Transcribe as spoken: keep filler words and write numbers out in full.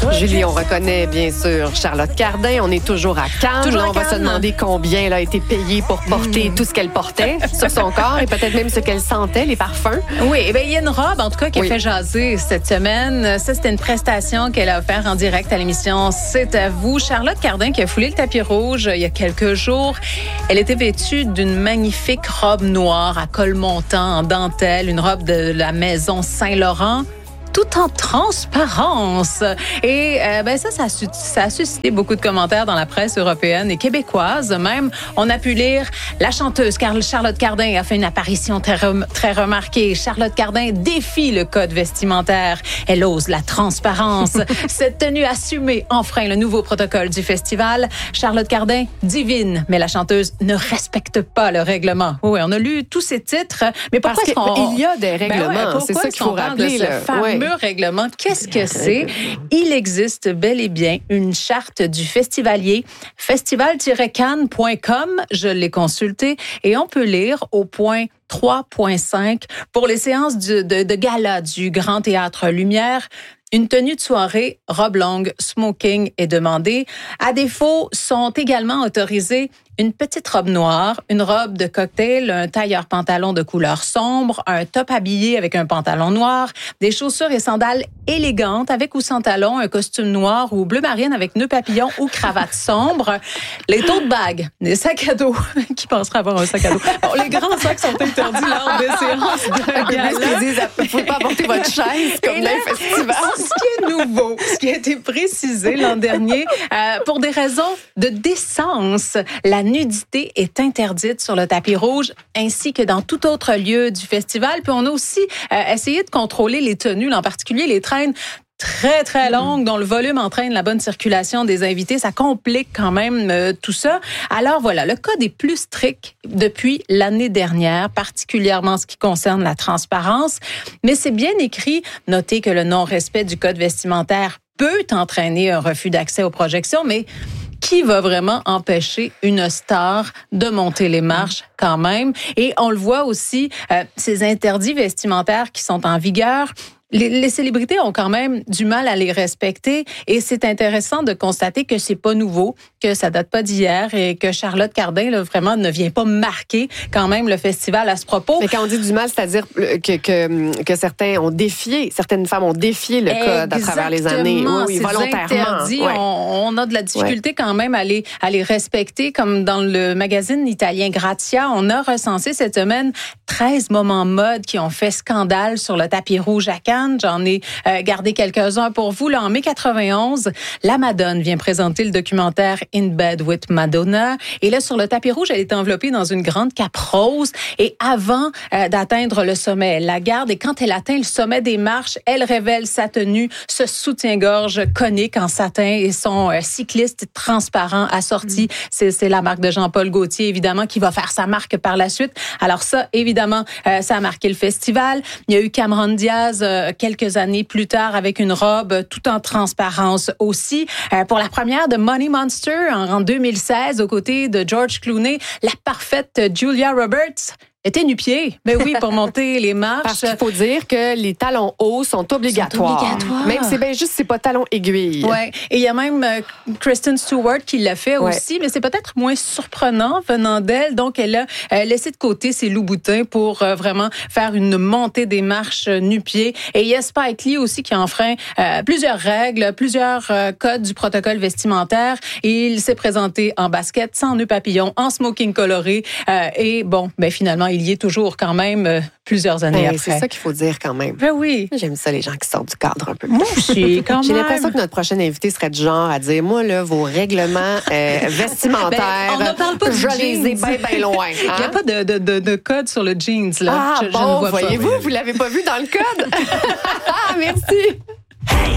Julie, on reconnaît bien sûr Charlotte Cardin. On est toujours à Cannes. Toujours là, à on va Cannes. se demander combien elle a été payée pour porter mmh. tout ce qu'elle portait sur son corps et peut-être même ce qu'elle sentait, les parfums. Oui, eh bien, il y a une robe, en tout cas, qui oui. a fait jaser cette semaine. Ça, c'était une prestation qu'elle a offerte en direct à l'émission C'est à vous. Charlotte Cardin qui a foulé le tapis rouge il y a quelques jours. Elle était vêtue d'une magnifique robe noire à col montant, en dentelle, une robe de la maison Saint-Laurent, tout en transparence. Et euh, ben ça, ça a, su- ça a suscité beaucoup de commentaires dans la presse européenne et québécoise. Même, on a pu lire la chanteuse Carl- Charlotte Cardin a fait une apparition très, rem- très remarquée. Charlotte Cardin défie le code vestimentaire. Elle ose la transparence. Cette tenue assumée enfreint le nouveau protocole du festival. Charlotte Cardin divine, mais la chanteuse ne respecte pas le règlement. Oui, on a lu tous ces titres, mais pourquoi Parce est-ce qu'on... qu'il y a des règlements, Ben ouais, c'est ça qu'il faut rappeler. Ce là. fameux ouais. règlement, qu'est-ce que c'est? Il existe bel et bien une charte du festivalier, festival tiret cannes point com. Je l'ai consulté et on peut lire au point trois point cinq pour les séances de, de, de gala du Grand Théâtre Lumière. Une tenue de soirée, robe longue, smoking est demandée. À défaut, sont également autorisées une petite robe noire, une robe de cocktail, un tailleur pantalon de couleur sombre, un top habillé avec un pantalon noir, des chaussures et sandales élégantes avec ou sans talons, un costume noir ou bleu marine avec nœud papillon ou cravate sombre, les tote bags, des sacs à dos. Qui pensera avoir un sac à dos? Bon, les grands sacs sont interdits lors des séances de gala. Ils disent, vous ne pouvez pas apporter votre chaise comme dans un festival. Ce qui est nouveau, ce qui a été précisé l'an dernier, euh, pour des raisons de décence, la nudité est interdite sur le tapis rouge ainsi que dans tout autre lieu du festival. Puis on a aussi euh, essayé de contrôler les tenues, en particulier les traînes très, très longues, dont le volume entraîne la bonne circulation des invités. Ça complique quand même euh, tout ça. Alors voilà, le code est plus strict depuis l'année dernière, particulièrement en ce qui concerne la transparence. Mais c'est bien écrit. Notez que le non-respect du code vestimentaire peut entraîner un refus d'accès aux projections, mais qui va vraiment empêcher une star de monter les marches quand même? Et on le voit aussi, euh, ces interdits vestimentaires qui sont en vigueur, Les, les célébrités ont quand même du mal à les respecter et c'est intéressant de constater que c'est pas nouveau, que ça date pas d'hier et que Charlotte Cardin là, vraiment ne vient pas marquer quand même le festival à ce propos. Mais quand on dit du mal, c'est-à-dire que, que, que certains ont défié, certaines femmes ont défié le code à travers les années. Oui, oui, volontairement. Interdits, ouais. on, on a de la difficulté ouais. quand même à les, à les respecter. Comme dans le magazine italien Grazia, on a recensé cette semaine treize moments mode qui ont fait scandale sur le tapis rouge à Cannes. J'en ai euh, gardé quelques-uns pour vous. Là, en mai quatre-vingt-onze, la Madone vient présenter le documentaire In Bed with Madonna. Et là, sur le tapis rouge, elle est enveloppée dans une grande cape rose. Et avant euh, d'atteindre le sommet, elle la garde. Et quand elle atteint le sommet des marches, elle révèle sa tenue, ce soutien-gorge conique en satin et son euh, cycliste transparent assorti. Mm. C'est, c'est la marque de Jean-Paul Gaultier, évidemment, qui va faire sa marque par la suite. Alors ça, évidemment, euh, ça a marqué le festival. Il y a eu Cameron Diaz euh, quelques années plus tard avec une robe tout en transparence aussi. Euh, pour la première de Money Monster en, en deux mille seize, aux côtés de George Clooney, la parfaite Julia Roberts était nu-pied. Mais oui, pour monter les marches. Parce qu'il faut dire que les talons hauts sont obligatoires. Sont obligatoires. Même c'est bien juste, c'est pas talons aiguilles. Ouais. Et il y a même euh, Kristen Stewart qui l'a fait ouais. aussi, mais c'est peut-être moins surprenant venant d'elle. Donc, elle a euh, laissé de côté ses loups-boutins pour euh, vraiment faire une montée des marches euh, nu-pied. Et il y a Spike Lee aussi qui enfreint euh, plusieurs règles, plusieurs euh, codes du protocole vestimentaire. Et il s'est présenté en basket, sans nœud papillon, en smoking coloré. Euh, et bon, ben finalement, il y est toujours quand même euh, plusieurs années ben, après. C'est ça qu'il faut dire quand même. Ben oui. J'aime ça, les gens qui sortent du cadre un peu. Moi aussi, quand même. J'ai l'impression que notre prochaine invité serait du genre à dire, moi, là, vos règlements euh, vestimentaires, ben, on ne parle pas je du les ai bien, bien loin. Hein? Il n'y a pas de, de, de, de code sur le jeans. Là. Ah je, bon, je ne vois voyez-vous, pas. vous ne l'avez pas vu dans le code? Merci.